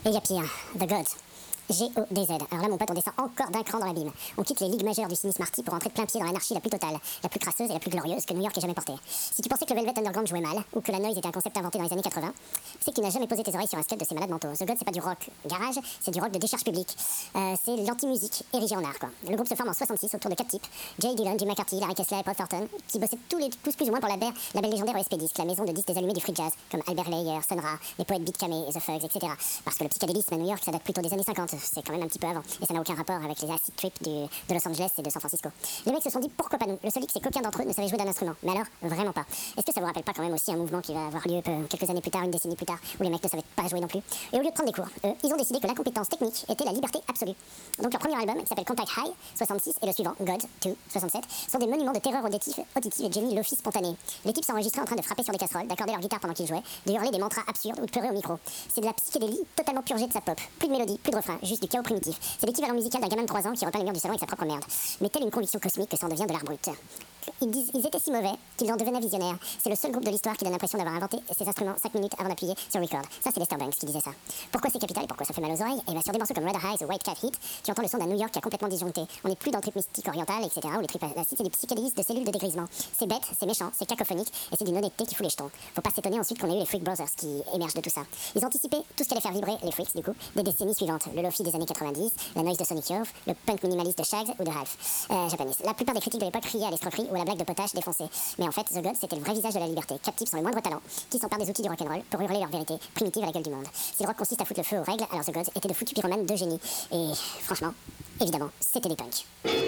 Et il y a pire, The Gods. G-O-D-Z. Alors là, mon pote, on descend encore d'un cran dans l'abîme. On quitte les ligues majeures du cynisme arty pour entrer de plein pied dans l'anarchie la plus totale, la plus crasseuse et la plus glorieuse que New York ait jamais portée. Si tu pensais que le Velvet Underground jouait mal, ou que la noise était un concept inventé dans les années 80, c'est que tu n'as jamais posé tes oreilles sur un skate de ces malades mentaux. The God, c'est pas du rock garage, c'est du rock de décharge publique. C'est l'anti-musique érigée en art, quoi. Le groupe se forme en 66 autour de 4 types: Jay Dillon, Jim McCarthy, Larry Kessler et Paul Thornton, qui bossaient tous plus ou moins pour la belle légendaire OSP Disc, la maison de disques des allumés du free jazz, comme Albert Layer, Sun Ra, les poètes Beat Camé et The Fugs, etc. Parce que le psychédélisme à New York, ça date plutôt des années 50, c'est quand même un petit peu avant. Et ça n'a aucun rapport avec les acid trips de Los Angeles et de San Francisco. Les mecs se sont dit pourquoi pas nous. Le seul hic, c'est qu'aucun d'entre eux ne savait jouer d'un instrument. Mais alors, vraiment pas. Est-ce que ça vous rappelle pas quand même aussi un mouvement qui va avoir lieu quelques années plus tard, une décennie plus tard, où les mecs ne savaient pas jouer non plus? Et au lieu de prendre des cours, ils ont décidé que la compétence technique était la liberté absolue. Donc leur premier album, qui s'appelle Contact High, 66, et le suivant, God 2, 67, sont des monuments de terreur auditive et de génie lofi spontané. Les types s'enregistraient en train de frapper sur des casseroles, d'accorder leur guitare pendant qu'ils jouaient, de hurler des mantras absurdes ou de pleurer au micro. C'est de la psychédélie totalement purgée de sa pop. Plus de mélodie, plus de refrain, juste du chaos primitif. C'est l'équivalent musical d'un gamin de 3 ans qui repeint les murs du salon avec sa propre merde. Mais telle une conviction cosmique que ça en devient de l'art brut. Ils étaient si mauvais qu'ils en devenaient visionnaires. C'est le seul groupe de l'histoire qui donne l'impression d'avoir inventé ces instruments 5 minutes avant d'appuyer sur record. Ça, c'est Lester Banks qui disait ça. Pourquoi c'est capital et pourquoi ça fait mal aux oreilles? Et bien sur des morceaux comme Red Eyes ou White Cat Heat, tu entends le son d'un New York qui a complètement disjoncté. On n'est plus dans le trip mystique oriental, etc. ou les tripes acides, c'est des psychédélistes de cellules de dégrisement. C'est bête, c'est méchant, c'est cacophonique et c'est d'une honnêteté qui fout les jetons. Faut pas s'étonner ensuite qu'on ait eu les Freak Brothers qui émergent de tout ça. Ils anticipaient tout ce qui allait faire vibrer les Freaks, du coup, des décennies suivantes. Le lofi des années 90, la noise de Sonic Youth, le punk minimaliste de Shags ou de Ralph. Japanese. La plupart des critiques de l'époque criaient à l'escroquerie ou à la blague de potage défoncée. Mais en fait, The God, c'était le vrai visage de la liberté. Captifs sont les moindres talents, qui s'emparent des outils du rock'n'roll pour hurler leur vérité primitive à la gueule du monde. Si le rock consiste à foutre le feu aux règles, alors The God était de foutus pyromanes de génie. Et franchement, évidemment, c'était des punks.